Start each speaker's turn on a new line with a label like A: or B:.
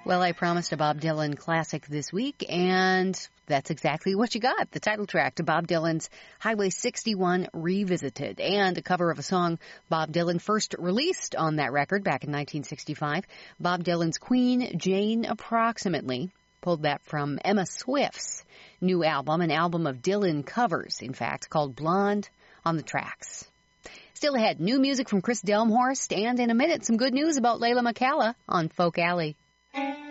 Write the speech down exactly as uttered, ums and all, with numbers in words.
A: Well, I promised a Bob Dylan classic this week, and that's exactly what you got. The title track to Bob Dylan's Highway sixty-one Revisited, and a cover of a song Bob Dylan first released on that record back in nineteen sixty-five. Bob Dylan's Queen Jane Approximately. Pulled that from Emma Swift's new album, an album of Dylan covers, in fact, called Blonde on the Tracks. Still ahead, new music from Chris Delmhorst, and in a minute, some good news about Layla McCalla on Folk Alley.